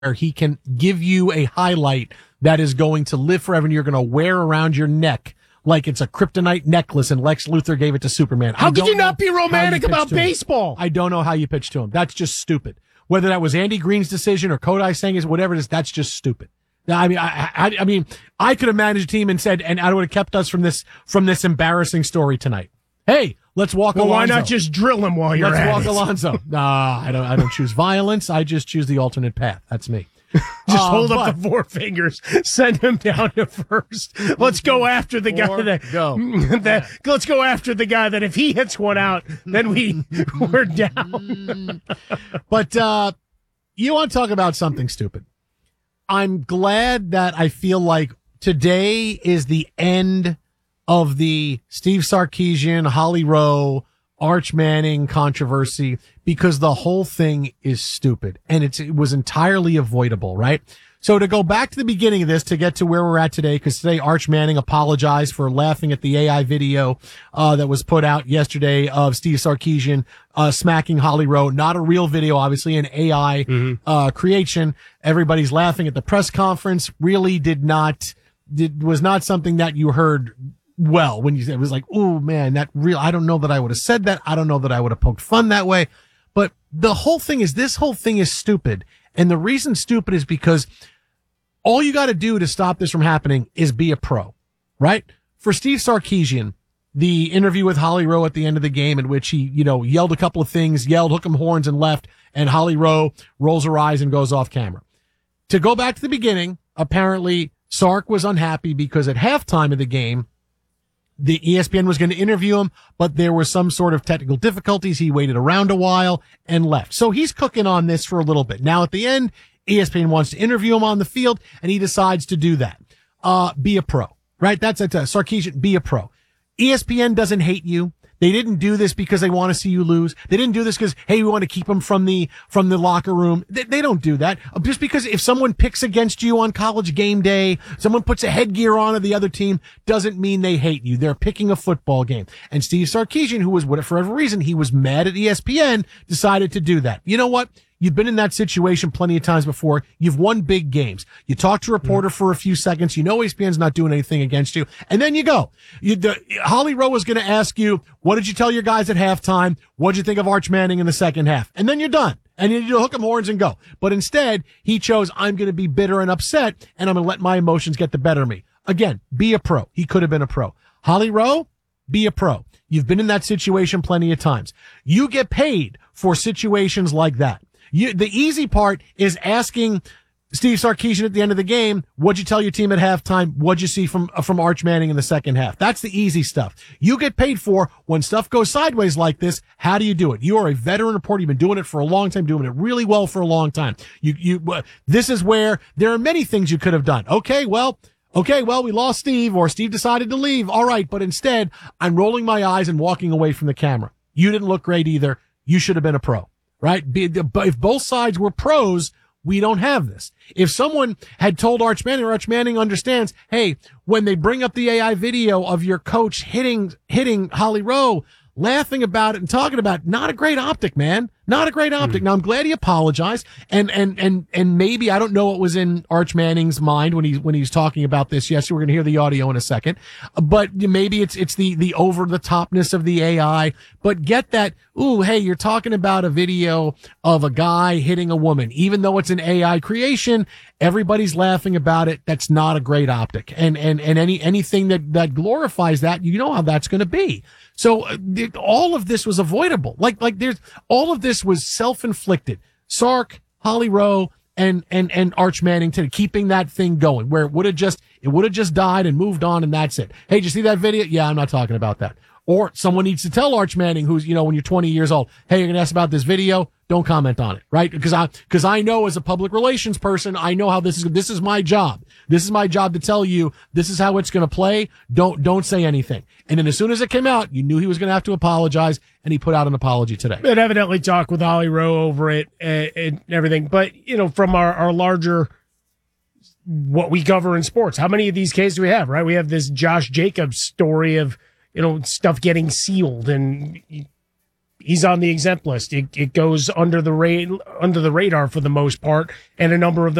he can give you a highlight that is going to live forever and you're going to wear around your neck like it's a kryptonite necklace and Lex Luthor gave it to Superman. How could you not be romantic about baseball? I don't know how you pitch to him. That's just stupid. Whether that was Andy Green's decision or Kodai Senga's, whatever it is, that's just stupid. I mean, I could have managed a team and said, and I would have kept us from this embarrassing story tonight. Hey, let's walk Alonso. Why not just drill him while you're at it? Let's walk Alonso. Nah, I don't choose violence. I just choose the alternate path. That's me. Just hold up the four fingers, send him down to first. Let's go after the guy let's go after the guy that if he hits one out, then we're down. But you want to talk about something stupid? I'm glad that I feel like today is the end of the Steve Sarkisian, Holly Rowe, Arch Manning controversy, because the whole thing is stupid and it was entirely avoidable, right? So to go back to the beginning of this to get to where we're at today, because today Arch Manning apologized for laughing at the AI video that was put out yesterday of Steve Sarkisian smacking Holly Rowe. Not a real video, obviously, an AI creation. Everybody's laughing at the press conference. Really was not something that you heard well when you said it was like, oh man, I don't know that I would have said that. I don't know that I would have poked fun that way. But the whole thing is, this whole thing is stupid. And the reason stupid is because all you got to do to stop this from happening is be a pro, right? For Steve Sarkisian, the interview with Holly Rowe at the end of the game in which he, yelled a couple of things, yelled hook 'em horns and left, and Holly Rowe rolls her eyes and goes off camera. To go back to the beginning, apparently Sark was unhappy because at halftime of the game, the ESPN was going to interview him, but there was some sort of technical difficulties. He waited around a while and left. So he's cooking on this for a little bit. Now at the end, ESPN wants to interview him on the field and he decides to do that. Be a pro, right? That's Sarkisian, be a pro. ESPN doesn't hate you. They didn't do this because they want to see you lose. They didn't do this because, hey, we want to keep them from the locker room. They don't do that. Just because if someone picks against you on College game day, someone puts a headgear on of the other team, doesn't mean they hate you. They're picking a football game. And Steve Sarkisian, who was, for whatever reason, he was mad at ESPN, decided to do that. You know what? You've been in that situation plenty of times before. You've won big games. You talk to a reporter for a few seconds. You know ESPN's not doing anything against you. And then you go. Holly Rowe was going to ask you, what did you tell your guys at halftime? What did you think of Arch Manning in the second half? And then you're done. And you hook 'em horns and go. But instead, he chose, I'm going to be bitter and upset, and I'm going to let my emotions get the better of me. Again, be a pro. He could have been a pro. Holly Rowe, be a pro. You've been in that situation plenty of times. You get paid for situations like that. The easy part is asking Steve Sarkisian at the end of the game, what'd you tell your team at halftime? What'd you see from Arch Manning in the second half? That's the easy stuff. You get paid for when stuff goes sideways like this. How do you do it? You are a veteran reporter. You've been doing it for a long time, doing it really well for a long time. This is where there are many things you could have done. Okay, well, we lost Steve, or Steve decided to leave. All right. But instead, I'm rolling my eyes and walking away from the camera. You didn't look great either. You should have been a pro. Right? If both sides were pros, we don't have this. If someone had told Arch Manning understands, hey, when they bring up the AI video of your coach hitting Holly Rowe, laughing about it and talking about it, not a great optic, man. Not a great optic. Now I'm glad he apologized. And maybe, I don't know what was in Arch Manning's mind when he's talking about this. Yes, we're going to hear the audio in a second, but maybe it's the over the topness of the AI, but get that. Ooh, hey, you're talking about a video of a guy hitting a woman, even though it's an AI creation. Everybody's laughing about it. That's not a great optic. And anything that glorifies that, you know how that's going to be. So all of this was avoidable. Like all of this was self-inflicted. Sark, Holly Rowe, and Arch Manning to keeping that thing going, where it would have just died and moved on, and that's it. Hey, did you see that video? Yeah, I'm not talking about that. Or someone needs to tell Arch Manning, who's, when you're 20 years old, hey, you're going to ask about this video. Don't comment on it, right? Because I know as a public relations person, I know how this is my job. This is my job to tell you this is how it's going to play. Don't say anything. And then as soon as it came out, you knew he was going to have to apologize, and he put out an apology today. And evidently talked with Holly Rowe over it and everything. But, from our larger, what we cover in sports, how many of these cases do we have, right? We have this Josh Jacobs story of, stuff getting sealed, and he's on the exempt list. It goes under the radar for the most part, and a number of